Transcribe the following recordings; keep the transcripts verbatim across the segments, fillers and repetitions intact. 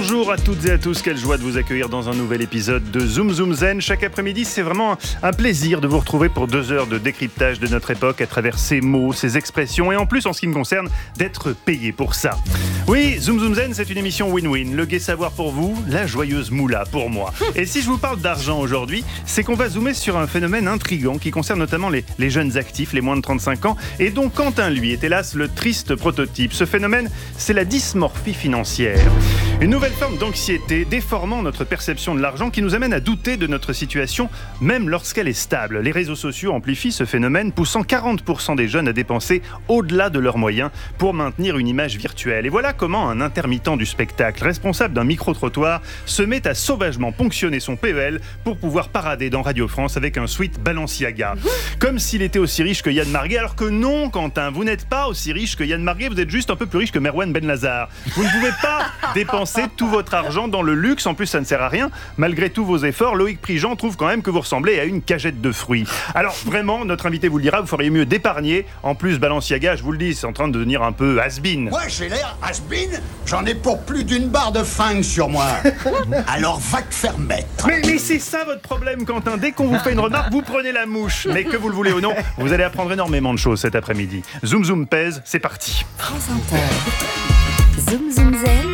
Bonjour à toutes et à tous, quelle joie de vous accueillir dans un nouvel épisode de Zoom Zoom Zen. Chaque après-midi, c'est vraiment un plaisir de vous retrouver pour deux heures de décryptage de notre époque à travers ses mots, ses expressions et en plus, en ce qui me concerne, d'être payé pour ça. Oui, Zoom Zoom Zen, c'est une émission win-win. Le gai savoir pour vous, la joyeuse moula pour moi. Et si je vous parle d'argent aujourd'hui, c'est qu'on va zoomer sur un phénomène intriguant qui concerne notamment les, les jeunes actifs, les moins de trente-cinq ans, et dont Quentin, lui, est hélas le triste prototype. Ce phénomène, c'est la dysmorphie financière. Une nouvelle forme d'anxiété déformant notre perception de l'argent qui nous amène à douter de notre situation, même lorsqu'elle est stable. Les réseaux sociaux amplifient ce phénomène, poussant quarante pour cent des jeunes à dépenser au-delà de leurs moyens pour maintenir une image virtuelle. Et voilà comment un intermittent du spectacle, responsable d'un micro-trottoir, se met à sauvagement ponctionner son P E L pour pouvoir parader dans Radio France avec un sweat Balenciaga. Comme s'il était aussi riche que Yann Marguet, alors que non, Quentin, vous n'êtes pas aussi riche que Yann Marguet, vous êtes juste un peu plus riche que Merwan Benlazar. Vous ne pouvez pas dépenser tout votre argent dans le luxe, en plus ça ne sert à rien. Malgré tous vos efforts, Loïc Prigent trouve quand même que vous ressemblez à une cagette de fruits. Alors vraiment, notre invité vous le dira, vous feriez mieux d'épargner. En plus, Balenciaga, je vous le dis, c'est en train de devenir un peu has-been. Ouais, j'ai l'air has-been, j'en ai pour plus d'une barre de fringues sur moi. Alors va te faire mettre. Mais, mais c'est ça votre problème, Quentin. Dès qu'on vous fait une remarque, vous prenez la mouche. Mais que vous le voulez ou non, vous allez apprendre énormément de choses cet après-midi. Zoom Zoom pèse, c'est parti. France Inter. Zoom Zoom Zen.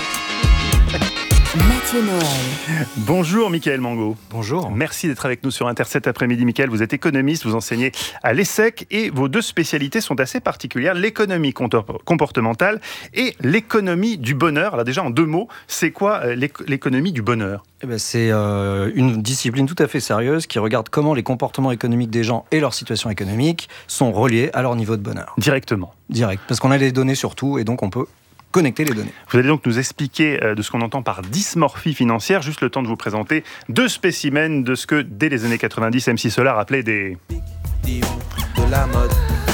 Mathieu Noël. Bonjour Mickaël Mango. Bonjour. Merci d'être avec nous sur Inter cet après-midi. Mickaël, vous êtes économiste, vous enseignez à l'ESSEC et vos deux spécialités sont assez particulières, l'économie comportementale et l'économie du bonheur. Alors déjà en deux mots, c'est quoi l'économie du bonheur ? Eh ben, c'est euh, une discipline tout à fait sérieuse qui regarde comment les comportements économiques des gens et leur situation économique sont reliés à leur niveau de bonheur. Directement. Direct, parce qu'on a les données sur tout et donc on peut connecter les données. Vous allez donc nous expliquer de ce qu'on entend par dysmorphie financière, juste le temps de vous présenter deux spécimens de ce que, dès les années quatre-vingt-dix, M C Solar appelait des... de la mode.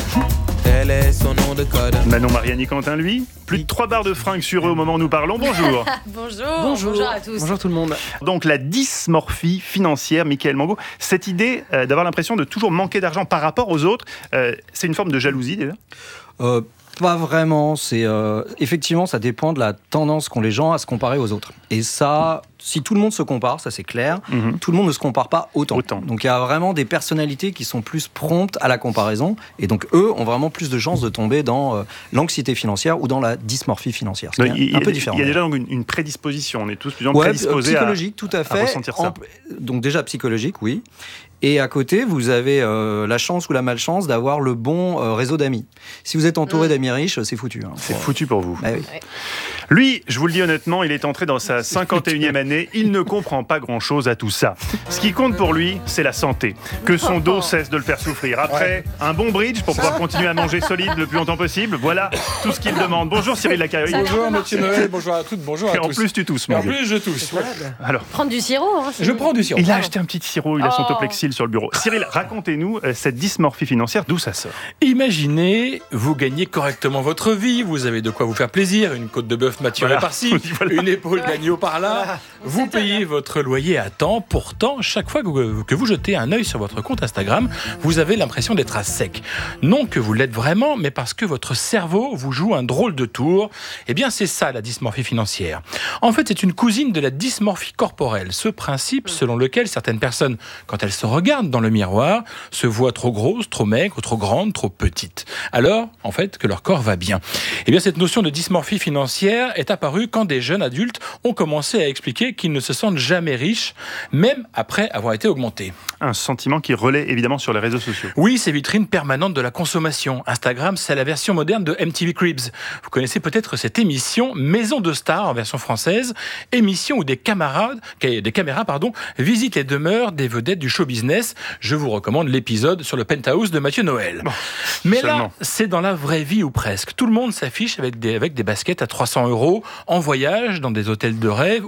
Elle est son nom de code. Manon Mariani Quentin, lui, plus de trois barres de fringues sur eux au moment où nous parlons. Bonjour. Bonjour. Bonjour. Bonjour à tous. Bonjour tout le monde. Donc la dysmorphie financière, Mickaël Mango, cette idée euh, d'avoir l'impression de toujours manquer d'argent par rapport aux autres, euh, c'est une forme de jalousie déjà ? euh, Pas vraiment, c'est euh, effectivement ça dépend de la tendance qu'ont les gens à se comparer aux autres. Et ça, si tout le monde se compare, ça c'est clair, mm-hmm. tout le monde ne se compare pas autant. autant. Donc il y a vraiment des personnalités qui sont plus promptes à la comparaison, et donc eux ont vraiment plus de chances de tomber dans euh, l'anxiété financière ou dans la dysmorphie financière. C'est il, un il, peu différent. Il y a déjà donc une, une prédisposition, on est tous plus en ouais, prédisposés psychologique, à, tout à fait. à ressentir ça. En, donc déjà psychologique, oui. Et à côté, vous avez euh, la chance ou la malchance d'avoir le bon euh, réseau d'amis. Si vous êtes entouré mmh. d'amis riches, c'est foutu. Hein, c'est pour... foutu pour vous. Bah, oui. Ouais. Lui, je vous le dis honnêtement, il est entré dans sa cinquante et unième année. Il ne comprend pas grand-chose à tout ça. Ce qui compte pour lui, c'est la santé. Que son dos cesse de le faire souffrir. Après, un bon bridge pour pouvoir continuer à manger solide le plus longtemps possible. Voilà tout ce qu'il demande. Bonjour Cyril Lacaille. Bonjour Mathieu Noël, bonjour à toutes, bonjour à et tous. En plus, tu tousses. Et en plus, je tousse. Ouais. Alors, prendre du sirop. Hein, je prends du sirop. Il a acheté un petit sirop, il a son oh. Toplexil sur le bureau. Cyril, racontez-nous euh, cette dysmorphie financière, d'où ça sort ? Imaginez, vous gagnez correctement votre vie, vous avez de quoi vous faire plaisir, une côte de bœuf maturée voilà. par-ci, voilà. une épaule d'agneau par-là. Voilà. Vous payez votre loyer à temps. Pourtant, chaque fois que vous, que vous jetez un œil sur votre compte Instagram, vous avez l'impression d'être à sec. Non que vous l'êtes vraiment, mais parce que votre cerveau vous joue un drôle de tour. Eh bien, c'est ça la dysmorphie financière. En fait, c'est une cousine de la dysmorphie corporelle. Ce principe selon lequel certaines personnes, quand elles se regardent dans le miroir, se voient trop grosses, trop maigres, trop grandes, trop petites. Alors, en fait, que leur corps va bien. Eh bien, cette notion de dysmorphie financière est apparue quand des jeunes adultes ont commencé à expliquer qu'ils ne se sentent jamais riches, même après avoir été augmentés. Un sentiment qui relaie évidemment sur les réseaux sociaux. Oui, ces vitrines permanentes de la consommation. Instagram, c'est la version moderne de M T V Cribs. Vous connaissez peut-être cette émission Maison de Stars en version française, émission où des camarades, des caméras pardon, visitent les demeures des vedettes du show business. Je vous recommande l'épisode sur le penthouse de Mathieu Noël. Bon, Mais seulement. Là, c'est dans la vraie vie ou presque. Tout le monde s'affiche avec des, avec des baskets à trois cents euros, en voyage, dans des hôtels de rêve ou des brunchs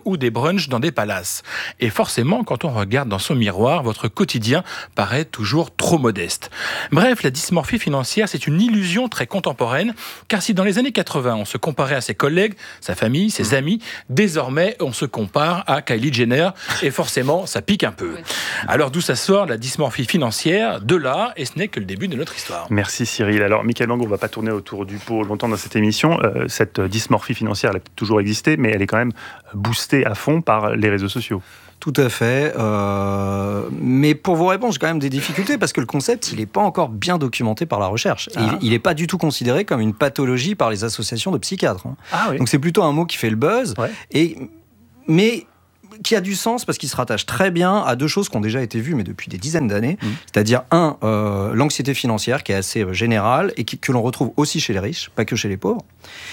brunch dans des palaces. Et forcément, quand on regarde dans son miroir, votre quotidien paraît toujours trop modeste. Bref, la dysmorphie financière, c'est une illusion très contemporaine, car si dans les années quatre-vingts, on se comparait à ses collègues, sa famille, ses amis, désormais, on se compare à Kylie Jenner, et forcément, ça pique un peu. Alors d'où ça sort, la dysmorphie financière? De là, et ce n'est que le début de notre histoire. Merci Cyril. Alors, Michael Lang, on ne va pas tourner autour du pot longtemps dans cette émission. Euh, cette dysmorphie financière, elle a toujours existé, mais elle est quand même boostée à fond par les réseaux sociaux. Tout à fait. Euh, mais pour vous répondre, j'ai quand même des difficultés parce que le concept, il n'est pas encore bien documenté par la recherche. Ah. Il n'est pas du tout considéré comme une pathologie par les associations de psychiatres. Hein. Ah, oui. Donc c'est plutôt un mot qui fait le buzz. Ouais. Et, mais qui a du sens parce qu'il se rattache très bien à deux choses qui ont déjà été vues, mais depuis des dizaines d'années. Mmh. C'est-à-dire, un, euh, l'anxiété financière qui est assez euh, générale et qui, que l'on retrouve aussi chez les riches, pas que chez les pauvres.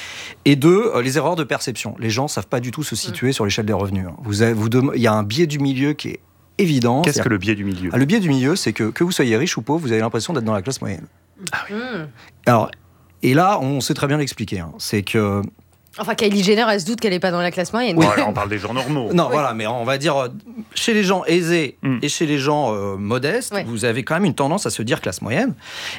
Et deux, euh, les erreurs de perception. Les gens ne savent pas du tout se situer mmh. sur l'échelle des revenus. Vous avez, vous dem- il y a un biais du milieu qui est évident. Qu'est-ce que le biais du milieu ? ah, Le biais du milieu, c'est que que vous soyez riche ou pauvre, vous avez l'impression d'être dans la classe moyenne. Ah oui. Mmh. Alors, et là, on sait très bien l'expliquer. Hein. C'est que... Enfin, Kylie Jenner, elle se doute qu'elle n'est pas dans la classe moyenne. Oui. Bon, alors on parle des gens normaux. Non, oui. voilà, mais on va dire, chez les gens aisés mm. et chez les gens euh, modestes, oui. vous avez quand même une tendance à se dire classe moyenne.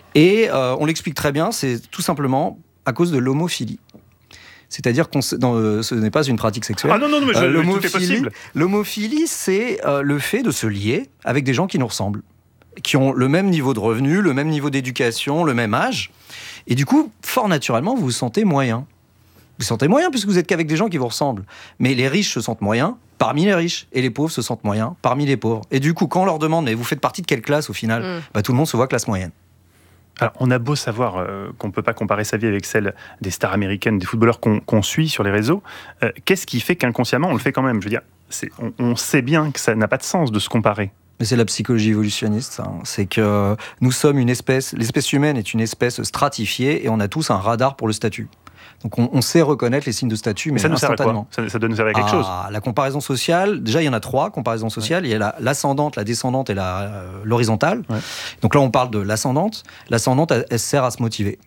Et euh, on l'explique très bien, c'est tout simplement à cause de l'homophilie. C'est-à-dire que euh, ce n'est pas une pratique sexuelle. Ah non, non, non mais je, euh, l'homophilie, tout est possible. L'homophilie, c'est euh, le fait de se lier avec des gens qui nous ressemblent, qui ont le même niveau de revenus, le même niveau d'éducation, le même âge. Et du coup, fort naturellement, vous vous sentez moyen. Vous vous sentez moyen puisque vous êtes qu'avec des gens qui vous ressemblent. Mais les riches se sentent moyens parmi les riches et les pauvres se sentent moyens parmi les pauvres. Et du coup, quand on leur demande, mais vous faites partie de quelle classe au final mm. bah, tout le monde se voit classe moyenne. Alors, on a beau savoir euh, qu'on ne peut pas comparer sa vie avec celle des stars américaines, des footballeurs qu'on, qu'on suit sur les réseaux. Euh, qu'est-ce qui fait qu'inconsciemment, on le fait quand même ? Je veux dire, c'est, on, on sait bien que ça n'a pas de sens de se comparer. Mais c'est la psychologie évolutionniste. Hein. C'est que nous sommes une espèce... L'espèce humaine est une espèce stratifiée et on a tous un radar pour le statut. Donc on, on sait reconnaître les signes de statut, mais, mais ça instantanément. Nous sert à quoi ? Ça, ça doit nous servir à quelque ah, chose. La comparaison sociale, déjà il y en a trois comparaisons sociales. Ouais. Il y a la, l'ascendante, la descendante et la, euh, l'horizontale. Ouais. Donc là on parle de l'ascendante. L'ascendante, elle, elle sert à se motiver.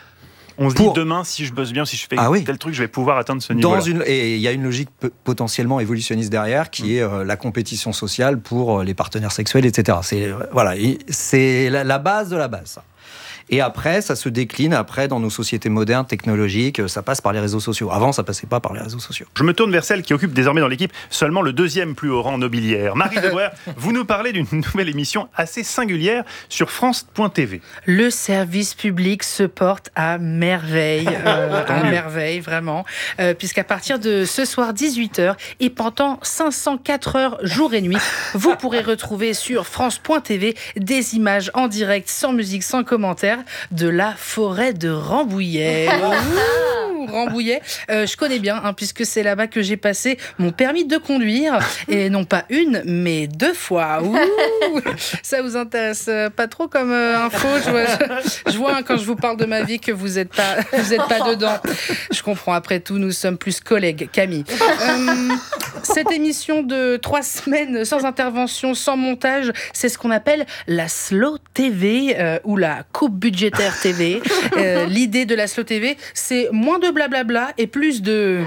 On se Pour... dit demain, si je bosse bien, si je fais ah oui. tel truc, je vais pouvoir atteindre ce niveau-là. Dans une... Et il y a une logique p- potentiellement évolutionniste derrière, qui mmh. est euh, la compétition sociale pour euh, les partenaires sexuels, et cetera. C'est, euh, voilà, c'est la, la base de la base, ça. Et après, ça se décline après dans nos sociétés modernes, technologiques, ça passe par les réseaux sociaux. Avant, ça passait pas par les réseaux sociaux. Je me tourne vers celle qui occupe désormais dans l'équipe seulement le deuxième plus haut rang nobiliaire. Marie Debreuer, vous nous parlez d'une nouvelle émission assez singulière sur France point T V. Le service public se porte à merveille, euh, à merveille, vraiment. Euh, puisqu'à partir de ce soir dix-huit heures et pendant cinq cent quatre heures jour et nuit, vous pourrez retrouver sur France point T V des images en direct, sans musique, sans commentaire, de la forêt de Rambouillet. Ouh, Rambouillet, euh, je connais bien, hein, puisque c'est là-bas que j'ai passé mon permis de conduire, et non pas une, mais deux fois. Ouh, ça vous intéresse pas trop comme euh, info ? Je vois, je, je vois hein, quand je vous parle de ma vie que vous n'êtes pas, vous êtes pas dedans. Je comprends, après tout, nous sommes plus collègues, Camille. Euh, cette émission de trois semaines sans intervention, sans montage, c'est ce qu'on appelle la Slow T V euh, ou la coupe budgétaire T V. Euh, l'idée de la Slow T V, c'est moins de blablabla et plus de...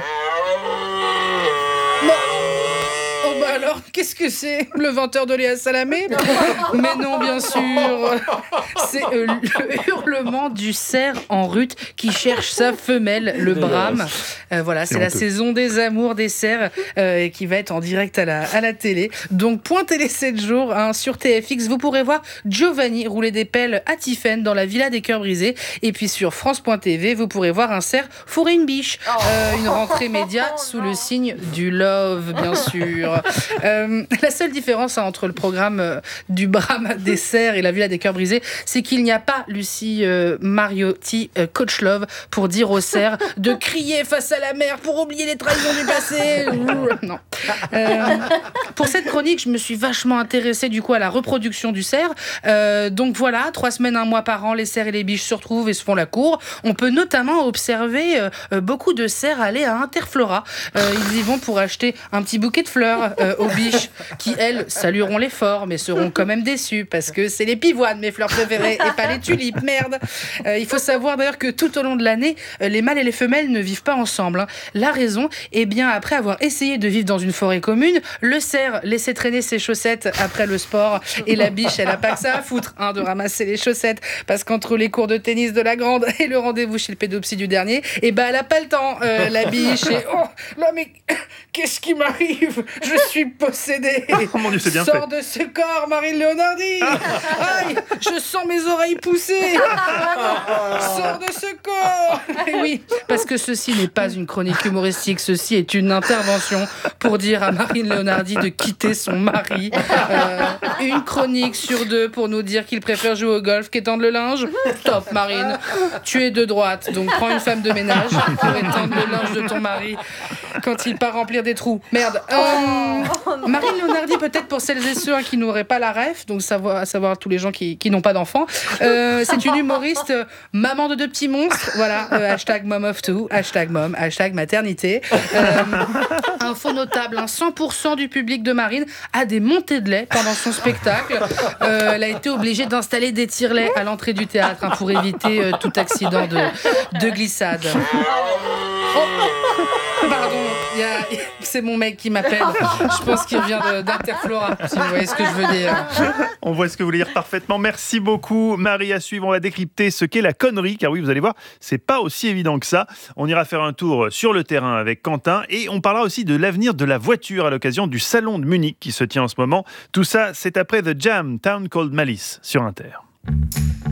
Bon. Oh bah alors, qu'est-ce que c'est ? Le vingt heures de Léa Salamé ? Mais non, bien sûr. C'est euh, le hurlement du cerf en rut qui cherche sa femelle, le brame. Euh, voilà, c'est, c'est la saison des amours des cerfs euh, qui va être en direct à la, à la télé. Donc, point télé sept jours hein, sur T F X, vous pourrez voir Giovanni rouler des pelles à Tiphaine dans la Villa des Cœurs Brisés. Et puis sur France point T V, vous pourrez voir un cerf fourrer une biche. Euh, une rentrée média sous le signe du love, bien sûr. Euh, la seule différence hein, entre le programme euh, du Brame des cerfs et la Villa des Cœurs Brisés, c'est qu'il n'y a pas Lucie euh, Mariotti, euh, coach love, pour dire aux cerfs de crier face à la mer pour oublier les trahisons du passé. Non. Euh, Pour cette chronique, je me suis vachement intéressée du coup à la reproduction du cerf. Euh, donc voilà, trois semaines, un mois par an, les cerfs et les biches se retrouvent et se font la cour. On peut notamment observer euh, beaucoup de cerfs aller à Interflora. Euh, ils y vont pour acheter un petit bouquet de fleurs euh, aux biches qui, elles, salueront l'effort, mais seront quand même déçues parce que c'est les pivoines, mes fleurs préférées, et pas les tulipes, merde. Euh, il faut savoir d'ailleurs que tout au long de l'année, euh, les mâles et les femelles ne vivent pas ensemble. Hein. La raison, eh bien, après avoir essayé de vivre dans une forêt commune, le cerf laissait traîner ses chaussettes après le sport et la biche, elle a pas que ça à foutre hein, de ramasser les chaussettes parce qu'entre les cours de tennis de la grande et le rendez-vous chez le pédopsie du dernier, eh ben, elle a pas le temps, euh, la biche. Et oh, là, mais qu'est-ce qui m'arrive? Je suis possédée. Oh mon Dieu, c'est bien Sors fait. de ce corps, Marine Leonardi. Aïe, je sens mes oreilles pousser. Sors de ce corps. Et oui, parce que ceci n'est pas une chronique humoristique, ceci est une intervention pour dire à Marine Leonardi de quitter son mari. Euh, une chronique sur deux pour nous dire qu'il préfère jouer au golf qu'étendre le linge. Top, Marine. Tu es de droite, donc prends une femme de ménage pour étendre le linge de ton mari quand il part remplir des trous. Merde. Euh, Marine Leonardi, peut-être pour celles et ceux hein, qui n'auraient pas la ref, donc savoir, à savoir tous les gens qui, qui n'ont pas d'enfants. Euh, c'est une humoriste, euh, maman de deux petits monstres. Voilà, euh, hashtag mom of two, hashtag mom, hashtag maternité. Euh, info notable, hein, cent pour cent du public de Marine a des montées de lait pendant son spectacle. Euh, elle a été obligée d'installer des tire-laits à l'entrée du théâtre hein, pour éviter euh, tout accident de, de glissade. Oh, pardon, y a, c'est mon mec qui m'appelle. Je pense qu'il vient de, d'Interflora, si vous voyez ce que je veux dire. On voit ce que vous voulez dire parfaitement. Merci beaucoup, Marie. À suivre, on va décrypter ce qu'est la connerie, car oui, vous allez voir, c'est pas aussi évident que ça. On ira faire un tour sur le terrain avec Quentin et on parlera aussi de l'avenir de la voiture à l'occasion du salon de Munich qui se tient en ce moment. Tout ça, c'est après The Jam, Town Called Malice sur Inter.